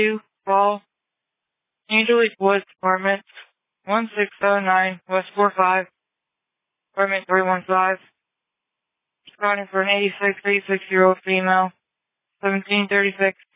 Call Angelique Woods Apartment, 1609 West 45, Apartment 315. Responding for an 86-year-old female, 1736